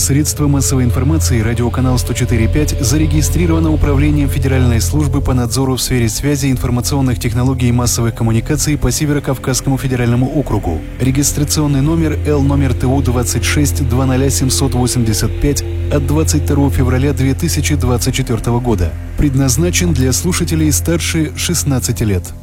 Средство массовой информации «Радиоканал 104.5» зарегистрировано Управлением Федеральной службы по надзору в сфере связи, информационных технологий и массовых коммуникаций по Северо-Кавказскому федеральному округу. Регистрационный номер Л ТУ 26 20785 от 22 февраля 2024 года. Предназначен для слушателей старше 16 лет.